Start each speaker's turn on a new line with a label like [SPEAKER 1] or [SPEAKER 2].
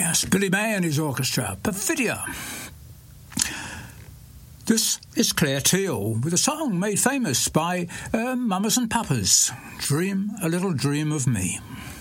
[SPEAKER 1] Yes, Billy May and his orchestra, Perfidia. This is Claire Teal with a song made famous by Mamas and Papas, Dream a Little Dream of Me.